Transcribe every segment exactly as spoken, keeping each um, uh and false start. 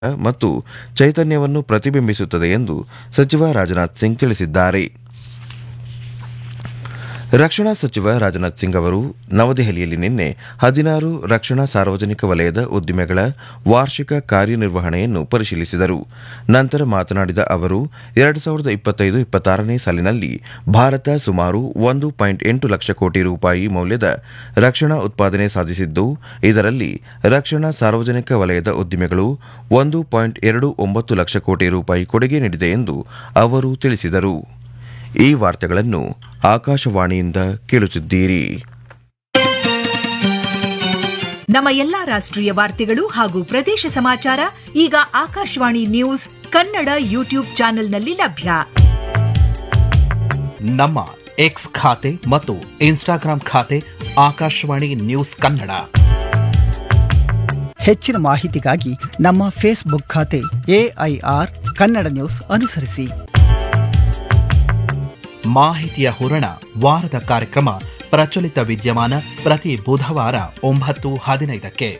ಮತ್ತು ಚೈತನ್ಯವನ್ನು ಪ್ರತಿಬಿಂಬಿಸುತ್ತದೆ ಎಂದು ಸಚಿವ ರಾಜನಾಥ್ ಸಿಂಗ್ ತಿಳಿಸಿದ್ದಾರೆ. ರಕ್ಷಣಾ ಸಚಿವ ರಾಜನಾಥ್ ಸಿಂಗ್ ಅವರು ನವದೆಹಲಿಯಲ್ಲಿ ನಿನ್ನೆ ಹದಿನಾರು ರಕ್ಷಣಾ ಸಾರ್ವಜನಿಕ ವಲಯದ ಉದ್ದಿಮೆಗಳ ವಾರ್ಷಿಕ ಕಾರ್ಯನಿರ್ವಹಣೆಯನ್ನು ಪರಿಶೀಲಿಸಿದರು. ನಂತರ ಮಾತನಾಡಿದ ಅವರು, ಎರಡು ಸಾವಿರದ ಇಪ್ಪತ್ತೈದು ಇಪ್ಪತ್ತಾರನೇ ಸಾಲಿನಲ್ಲಿ ಭಾರತ ಸುಮಾರು ಒಂದು ಪಾಯಿಂಟ್ ಎಂಟು ಲಕ್ಷ ಕೋಟಿ ರೂಪಾಯಿ ಮೌಲ್ಯದ ರಕ್ಷಣಾ ಉತ್ಪಾದನೆ ಸಾಧಿಸಿದ್ದು, ಇದರಲ್ಲಿ ರಕ್ಷಣಾ ಸಾರ್ವಜನಿಕ ವಲಯದ ಉದ್ದಿಮೆಗಳು ಒಂದು ಪಾಯಿಂಟ್ ಎರಡು ಒಂಬತ್ತು ಲಕ್ಷ ಕೋಟಿ ರೂಪಾಯಿ ಕೊಡುಗೆ ನೀಡಿದೆ ಎಂದು ಅವರು ತಿಳಿಸಿದರು. ಈ ವಾರ್ತೆಗಳನ್ನು ಆಕಾಶವಾಣಿಯಿಂದ ಕೇಳುತ್ತಿದ್ದೀರಿ. ನಮ್ಮ ಎಲ್ಲಾ ರಾಷ್ಟ್ರೀಯ ವಾರ್ತೆಗಳು ಹಾಗೂ ಪ್ರದೇಶ ಸಮಾಚಾರ ಈಗ ಆಕಾಶವಾಣಿ ನ್ಯೂಸ್ ಕನ್ನಡ ಯೂಟ್ಯೂಬ್ ಚಾನೆಲ್ನಲ್ಲಿ ಲಭ್ಯ. ನಮ್ಮ ಎಕ್ಸ್ ಖಾತೆ ಮತ್ತು ಇನ್ಸ್ಟಾಗ್ರಾಂ ಖಾತೆ ಆಕಾಶವಾಣಿ ನ್ಯೂಸ್ ಕನ್ನಡ. ಹೆಚ್ಚಿನ ಮಾಹಿತಿಗಾಗಿ ನಮ್ಮ ಫೇಸ್ಬುಕ್ ಖಾತೆ ಎಐಆರ್ ಕನ್ನಡ ನ್ಯೂಸ್ ಅನುಸರಿಸಿ. ಮಾಹಿತಿಯ ಹೂರಣ ವಾರದ ಕಾರ್ಯಕ್ರಮ ಪ್ರಚಲಿತ ವಿದ್ಯಮಾನ ಪ್ರತಿ ಬುಧವಾರ ಒಂಬತ್ತು ಹದಿನೈದಕ್ಕೆ.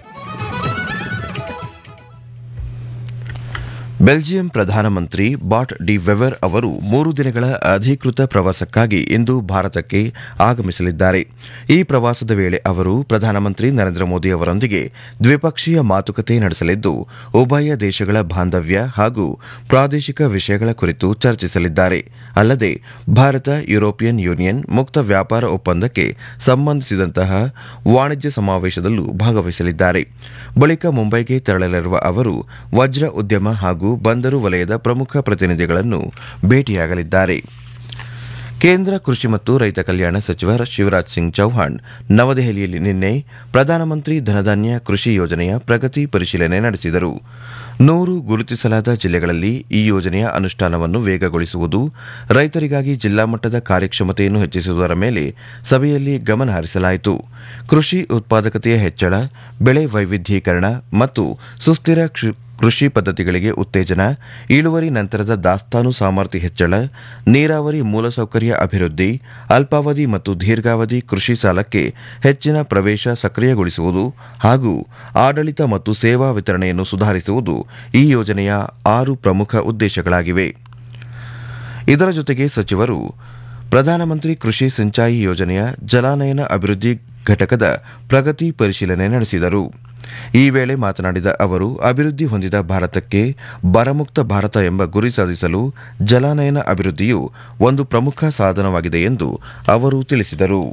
ಬೆಲ್ಜಿಯಂ ಪ್ರಧಾನಮಂತ್ರಿ ಬಾಟ್ ಡಿ ವೆವರ್ ಅವರು ಮೂರು ದಿನಗಳ ಅಧಿಕೃತ ಪ್ರವಾಸಕ್ಕಾಗಿ ಇಂದು ಭಾರತಕ್ಕೆ ಆಗಮಿಸಲಿದ್ದಾರೆ. ಈ ಪ್ರವಾಸದ ವೇಳೆ ಅವರು ಪ್ರಧಾನಮಂತ್ರಿ ನರೇಂದ್ರ ಮೋದಿ ಅವರೊಂದಿಗೆ ದ್ವಿಪಕ್ಷೀಯ ಮಾತುಕತೆ ನಡೆಸಲಿದ್ದು, ಉಭಯ ದೇಶಗಳ ಬಾಂಧವ್ಯ ಹಾಗೂ ಪ್ರಾದೇಶಿಕ ವಿಷಯಗಳ ಕುರಿತು ಚರ್ಚಿಸಲಿದ್ದಾರೆ. ಅಲ್ಲದೆ ಭಾರತ ಯುರೋಪಿಯನ್ ಯೂನಿಯನ್ ಮುಕ್ತ ವ್ಯಾಪಾರ ಒಪ್ಪಂದಕ್ಕೆ ಸಂಬಂಧಿಸಿದಂತಹ ವಾಣಿಜ್ಯ ಸಮಾವೇಶದಲ್ಲೂ ಭಾಗವಹಿಸಲಿದ್ದಾರೆ. ಬಳಿಕ ಮುಂಬೈಗೆ ತೆರಳಲಿರುವ ಅವರು ವಜ್ರ ಉದ್ಯಮ ಹಾಗೂ ಬಂದರು ವಲಯದ ಪ್ರಮುಖ ಪ್ರತಿನಿಧಿಗಳನ್ನು ಭೇಟಿಯಾಗಲಿದ್ದಾರೆ. ಕೇಂದ್ರ ಕೃಷಿ ಮತ್ತು ರೈತ ಕಲ್ಯಾಣ ಸಚಿವ ಶಿವರಾಜ್ ಸಿಂಗ್ ಚೌಹಾಣ್ ನವದೆಹಲಿಯಲ್ಲಿ ನಿನ್ನೆ ಪ್ರಧಾನಮಂತ್ರಿ ಧನಧಾನ್ಯ ಕೃಷಿ ಯೋಜನೆಯ ಪ್ರಗತಿ ಪರಿಶೀಲನೆ ನಡೆಸಿದರು. ನೂರು ಗುರುತಿಸಲಾದ ಜಿಲ್ಲೆಗಳಲ್ಲಿ ಈ ಯೋಜನೆಯ ಅನುಷ್ಠಾನವನ್ನು ವೇಗಗೊಳಿಸುವುದು, ರೈತರಿಗಾಗಿ ಜಿಲ್ಲಾ ಮಟ್ಟದ ಕಾರ್ಯಕ್ಷಮತೆಯನ್ನು ಹೆಚ್ಚಿಸುವುದರ ಮೇಲೆ ಸಭೆಯಲ್ಲಿ ಗಮನ ಹರಿಸಲಾಯಿತು. ಕೃಷಿ ಉತ್ಪಾದಕತೆಯ ಹೆಚ್ಚಳ, ಬೆಳೆ ವೈವಿಧ್ಯೀಕರಣ ಮತ್ತು ಸುಸ್ಥಿರ ಕೃಷಿ ಪದ್ಧತಿಗಳಿಗೆ ಉತ್ತೇಜನ, ಇಳುವರಿ ನಂತರದ ದಾಸ್ತಾನು ಸಾಮರ್ಥ್ಯ ಹೆಚ್ಚಳ, ನೀರಾವರಿ ಮೂಲಸೌಕರ್ಯ ಅಭಿವೃದ್ಧಿ, ಅಲ್ಪಾವಧಿ ಮತ್ತು ದೀರ್ಘಾವಧಿ ಕೃಷಿ ಸಾಲಕ್ಕೆ ಹೆಚ್ಚಿನ ಪ್ರವೇಶ ಸಕ್ರಿಯಗೊಳಿಸುವುದು ಹಾಗೂ ಆಡಳಿತ ಮತ್ತು ಸೇವಾ ವಿತರಣೆಯನ್ನು ಸುಧಾರಿಸುವುದು ಈ ಯೋಜನೆಯ ಆರು ಪ್ರಮುಖ ಉದ್ದೇಶಗಳಾಗಿವೆ. ಇದರ ಜೊತೆಗೆ ಸಚಿವರು ಪ್ರಧಾನಮಂತ್ರಿ ಕೃಷಿ ಸಿಂಚಾಯಿ ಯೋಜನೆಯ ಜಲಾನಯನ ಅಭಿವೃದ್ಧಿ ಘಟಕದ ಪ್ರಗತಿ ಪರಿಶೀಲನೆ ನಡೆಸಿದರು. ಈ ವೇಳೆ ಮಾತನಾಡಿದ ಅವರು, ಅಭಿವೃದ್ಧಿ ಹೊಂದಿದ ಭಾರತಕ್ಕೆ ಬರಮುಕ್ತ ಭಾರತ ಎಂಬ ಗುರಿ ಸಾಧಿಸಲು ಜಲಾನಯನ ಅಭಿವೃದ್ಧಿಯು ಒಂದು ಪ್ರಮುಖ ಸಾಧನವಾಗಿದೆ ಎಂದು ಅವರು ತಿಳಿಸಿದರು.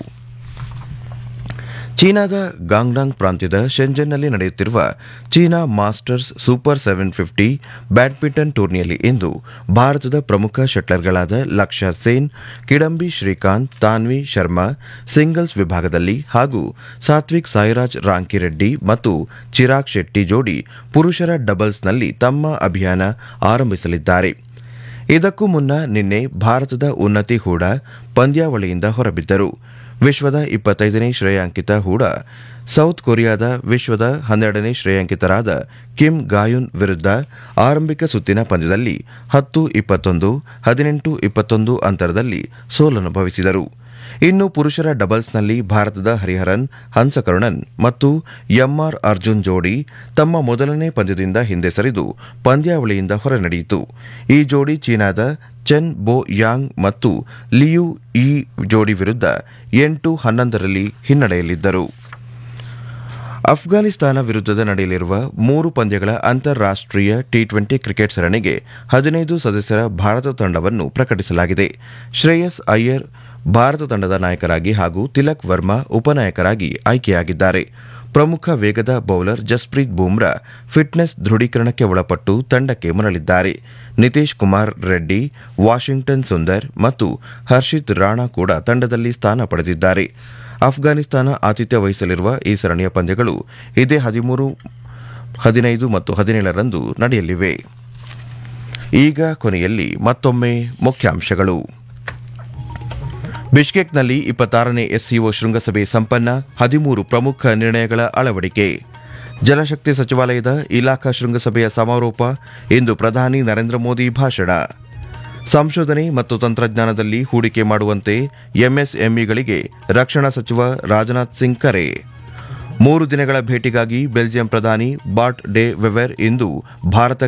ಚೀನಾದ ಗಾಂಗ್ಡಾಂಗ್ ಪ್ರಾಂತ್ಯದ ಶೆಂಜನ್ನಲ್ಲಿ ನಡೆಯುತ್ತಿರುವ China masters super seven fifty badminton ಟೂರ್ನಿಯಲ್ಲಿ ಇಂದು ಭಾರತದ ಪ್ರಮುಖ ಶಟ್ಲರ್ಗಳಾದ ಲಕ್ಷ್ಯ ಸೇನ್, ಕಿಡಂಬಿ ಶ್ರೀಕಾಂತ್, ತಾನ್ವಿ ಶರ್ಮಾ ಸಿಂಗಲ್ಸ್ ವಿಭಾಗದಲ್ಲಿ ಹಾಗೂ ಸಾತ್ವಿಕ್ ಸಾಯಿರಾಜ್ ರಾಂಕಿರೆಡ್ಡಿ ಮತ್ತು ಚಿರಾಗ್ ಶೆಟ್ಟಿ ಜೋಡಿ ಪುರುಷರ ಡಬಲ್ಸ್ನಲ್ಲಿ ತಮ್ಮ ಅಭಿಯಾನ ಆರಂಭಿಸಲಿದ್ದಾರೆ. ಇದಕ್ಕೂ ಮುನ್ನ ನಿನ್ನೆ ಭಾರತದ ಉನ್ನತಿ ಹೂಡಾ ಪಂದ್ಯಾವಳಿಯಿಂದ ಹೊರಬಿದ್ದರು. ವಿಶ್ವದ ಇಪ್ಪತ್ತೈದನೇ ಶ್ರೇಯಾಂಕಿತ ಹೂಡಾ ಸೌತ್ ಕೊರಿಯಾದ ವಿಶ್ವದ ಹನ್ನೆರಡನೇ ಶ್ರೇಯಾಂಕಿತರಾದ ಕಿಮ್ ಗಾಯುನ್ ವಿರುದ್ಧ ಆರಂಭಿಕ ಸುತ್ತಿನ ಪಂದ್ಯದಲ್ಲಿ ಹತ್ತು ಇಪ್ಪತ್ತೊಂದು, ಹದಿನೆಂಟು ಇಪ್ಪತ್ತೊಂದು ಅಂತರದಲ್ಲಿ ಸೋಲನುಭವಿಸಿದರು. ಇನ್ನು ಪುರುಷರ ಡಬಲ್ಸ್ನಲ್ಲಿ ಭಾರತದ ಹರಿಹರನ್ ಹನ್ಸಕರುಣನ್ ಮತ್ತು ಎಂಆರ್ ಅರ್ಜುನ್ ಜೋಡಿ ತಮ್ಮ ಮೊದಲನೇ ಪಂದ್ಯದಿಂದ ಹಿಂದೆ ಸರಿದು ಪಂದ್ಯಾವಳಿಯಿಂದ ಹೊರನಡೆಯಿತು. ಈ ಜೋಡಿ ಚೀನಾದ ಚೆನ್ ಬೋ ಯಾಂಗ್ ಮತ್ತು ಲಿಯು ಈ ಜೋಡಿ ವಿರುದ್ಧ ಎಂಟು ಹನ್ನೊಂದರಲ್ಲಿ ಹಿನ್ನಡೆಯಲಿದ್ದರು. ಅಫ್ಘಾನಿಸ್ತಾನ ವಿರುದ್ಧದ ನಡೆಯಲಿರುವ ಮೂರು ಪಂದ್ಯಗಳ ಅಂತಾರಾಷ್ಟೀಯ ಟಿ ಟ್ವೆಂಟಿ ಕ್ರಿಕೆಟ್ ಸರಣಿಗೆ ಹದಿನೈದು ಸದಸ್ಯರ ಭಾರತ ತಂಡವನ್ನು ಪ್ರಕಟಿಸಲಾಗಿದೆ. ಶ್ರೇಯಸ್ ಅಯ್ಯರ್ ಭಾರತ ತಂಡದ ನಾಯಕರಾಗಿ ಹಾಗೂ ತಿಲಕ್ ವರ್ಮಾ ಉಪನಾಯಕರಾಗಿ ಆಯ್ಕೆಯಾಗಿದ್ದಾರೆ. ಪ್ರಮುಖ ವೇಗದ ಬೌಲರ್ ಜಸ್ಪ್ರೀತ್ ಬೂಮ್ರಾ ಫಿಟ್ನೆಸ್ ದೃಢೀಕರಣಕ್ಕೆ ಒಳಪಟ್ಟು ತಂಡಕ್ಕೆ ಮರಳಿದ್ದಾರೆ. ನಿತೀಶ್ ಕುಮಾರ್ ರೆಡ್ಡಿ, ವಾಷಿಂಗ್ಟನ್ ಸುಂದರ್ ಮತ್ತು ಹರ್ಷಿತ್ ರಾಣಾ ಕೂಡ ತಂಡದಲ್ಲಿ ಸ್ಥಾನ ಪಡೆದಿದ್ದಾರೆ. ಅಫ್ಘಾನಿಸ್ತಾನ ಆತಿಥ್ಯ ವಹಿಸಲಿರುವ ಈ ಸರಣಿಯ ಪಂದ್ಯಗಳು ಇದೇ ಹದಿಮೂರು, ಹದಿನೈದು ಮತ್ತು ಹದಿನೇಳರಂದು ನಡೆಯಲಿವೆ. ಈಗ ಕೊನೆಯಲ್ಲಿ ಮತ್ತೊಮ್ಮೆ ಮುಖ್ಯಾಂಶಗಳು. ಬಿಷ್ಕೇಕ್ನಲ್ಲಿ ಇಪ್ಪತ್ತಾರನೇ ಎಸ್ಸಿಒ ಶೃಂಗಸಭೆ ಸಂಪನ್ನ, ಹದಿಮೂರು ಪ್ರಮುಖ ನಿರ್ಣಯಗಳ ಅಳವಡಿಕೆ. ಜಲಶಕ್ತಿ ಸಚಿವಾಲಯದ ಇಲಾಖಾ ಶೃಂಗಸಭೆಯ ಸಮಾರೋಪ, ಇಂದು ಪ್ರಧಾನಿ ನರೇಂದ್ರ ಮೋದಿ ಭಾಷಣ. ಸಂಶೋಧನೆ ಮತ್ತು ತಂತ್ರಜ್ಞಾನದಲ್ಲಿ ಹೂಡಿಕೆ ಮಾಡುವಂತೆ ಎಂಎಸ್ಎಂಇಗಳಿಗೆ ರಕ್ಷಣಾ ಸಚಿವ ರಾಜನಾಥ್ ಸಿಂಗ್ ಕರೆ. ಮೂರು ದಿನಗಳ ಭೇಟಿಗಾಗಿ ಬೆಲ್ಜಿಯಂ ಪ್ರಧಾನಿ ಬಾಟ್ ಡೆ ವೆವೆರ್ ಇಂದು ಭಾರತ